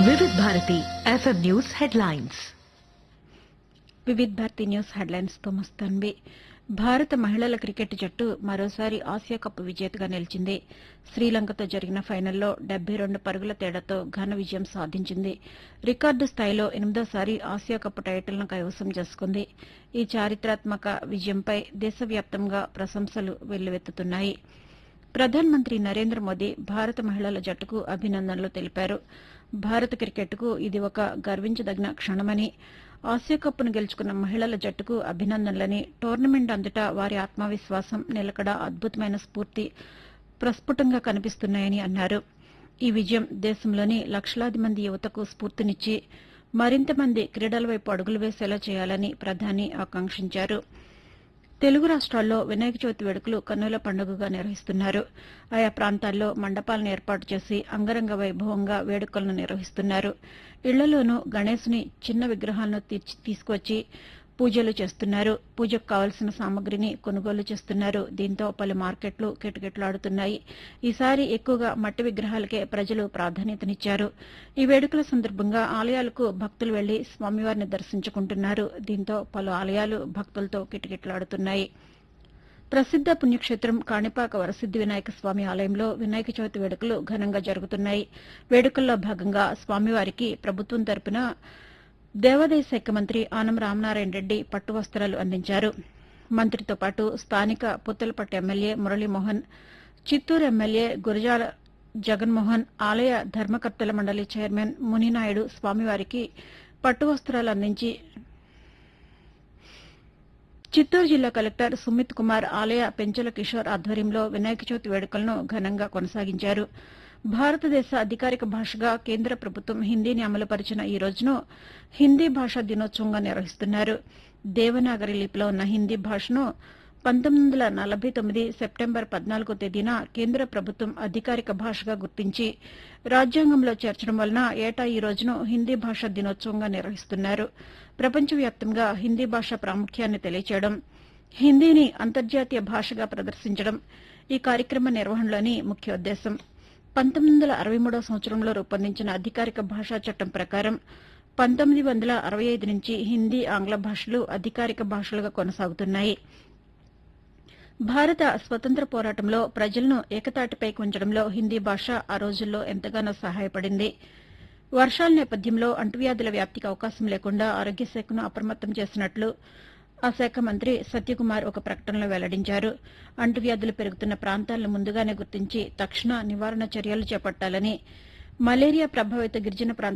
వివిధ Bharati FM news headlines. Vividh Bharati news headlines తో మస్తాన్వి. భారత మహిళల క్రికెట్ జట్టు మరోసారి ఆసియా కప్ విజేతగా నిలిచింది. శ్రీలంకతో జరిగిన ఫైనల్లో 72 పరుగుల తేడాతో ఘన విజయం సాధించింది. రికార్డు స్థాయిలో 8వ సారి ఆసియా కప్ టైటిల్ను కైవసం చేసుకుంది. ఈ చారిత్రాత్మక విజయంపై దేశవ్యాప్తంగా ప్రశంసలు వెల్లువెత్తుతున్నాయి. ప్రధానమంత్రి నరేంద్ర మోదీ భారత మహిళల జట్టుకు అభినందనలు తెలిపారు. భారత క్రికెట్కు ఇది ఒక గర్వించదగిన క్షణమని, ఆసియా కప్ను గెలుచుకున్న మహిళల జట్టుకు అభినందనలని, టోర్నమెంట్ అంతటా వారి ఆత్మవిశ్వాసం, నిలకడ, అద్భుతమైన స్ఫూర్తి ప్రస్ఫుటంగా కనిపిస్తున్నాయని అన్నారు. ఈ విజయం దేశంలోని లక్షలాది మంది యువతకు స్ఫూర్తినిచ్చి మరింత మంది క్రీడల వైపు అడుగులు వేసేలా చేయాలని ప్రధాని ఆకాంక్షించారు. తెలుగు రాష్ట్రాల్లో వినాయక చవితి వేడుకలు కన్నుల పండుగగా నిర్వహిస్తున్నారు. ఆయా ప్రాంతాల్లో మండపాలను ఏర్పాటు చేసి అంగరంగ వైభవంగా వేడుకలను నిర్వహిస్తున్నారు. ఇళ్లలోనూ గణేశుని చిన్న విగ్రహాలను తీసుకువచ్చి పూజలు చేస్తున్నారు. పూజకు కావలసిన సామగ్రిని కొనుగోలు చేస్తున్నారు. దీంతో పలు మార్కెట్లు కిటకిటలాడుతున్నాయి. ఈసారి ఎక్కువగా మట్టి విగ్రహాలకే ప్రజలు ప్రాధాన్యతనిచ్చారు. ఈ వేడుకల సందర్భంగా ఆలయాలకు భక్తులు వెళ్లి స్వామివారిని దర్శించుకుంటున్నారు. దీంతో పలు ఆలయాలు భక్తులతో కిటకిటలాడుతున్నాయి. ప్రసిద్ద పుణ్యక్షేత్రం కాణిపాక వరసిద్ది వినాయక స్వామి ఆలయంలో వినాయక చవితి వేడుకలు ఘనంగా జరుగుతున్నాయి. వేడుకల్లో భాగంగా స్వామివారికి ప్రభుత్వం తరపున దేవాదాయ శాఖ మంత్రి ఆనం రామనారాయణ రెడ్డి పట్టు వస్త్రాలు అందించారు. మంత్రితో పాటు స్థానిక పుత్తలపట్టు ఎమ్మెల్యే మురళీమోహన్, చిత్తూరు ఎమ్మెల్యే గురజాల జగన్మోహన్, ఆలయ ధర్మకర్తల మండలి చైర్మన్ మునినాయుడు స్వామివారికి పట్టు వస్త్రాలు అందించి చిత్తూరు జిల్లా కలెక్టర్ సుమిత్ కుమార్, ఆలయ పెంచల కిషోర్ ఆధ్వర్యంలో వినాయక చవితి వేడుకలను ఘనంగా కొనసాగించారు. భారతదేశ అధికారిక భాషగా కేంద్ర ప్రభుత్వం హిందీని అమలుపరిచిన ఈ రోజును హిందీ భాషా దినోత్సవంగా నిర్వహిస్తున్నారు. దేవనాగరి లిపిలో ఉన్న హిందీ భాషను 1949 సెప్టెంబర్ 14వ తేదీన కేంద్ర ప్రభుత్వం అధికారిక భాషగా గుర్తించి రాజ్యాంగంలో చేర్చడం వలన ఏటా ఈ రోజును హిందీ భాషా దినోత్సవంగా నిర్వహిస్తున్నారు. ప్రపంచవ్యాప్తంగా హిందీ భాష ప్రాముఖ్యాన్ని తెలియచేయడం, హిందీని అంతర్జాతీయ భాషగా ప్రదర్శించడం ఈ కార్యక్రమ నిర్వహణలోని ముఖ్యోద్దేశం. 1963వ సంవత్సరంలో రూపొందించిన అధికారిక భాషా చట్టం ప్రకారం 1965 నుంచి హిందీ, ఆంగ్ల భాషలు అధికారిక భాషలుగా కొనసాగుతున్నాయి. భారత స్వతంత్ర పోరాటంలో ప్రజలను ఏకతాటిపైకి ఉంచడంలో హిందీ భాష ఆ రోజుల్లో ఎంతగానో సహాయపడింది. వర్షాల నేపథ్యంలో అంటువ్యాధుల వ్యాప్తికి అవకాశం లేకుండా ఆరోగ్య శాఖను అప్రమత్తం చేసినట్లు ఆ శాఖ మంత్రి సత్యకుమార్ ఒక ప్రకటనలో వెల్లడించారు. అంటువ్యాధులు పెరుగుతున్న ప్రాంతాలను ముందుగానే గుర్తించి తక్షణ నివారణ చర్యలు చేపట్టాలని, మలేరియా ప్రభావిత గిరిజన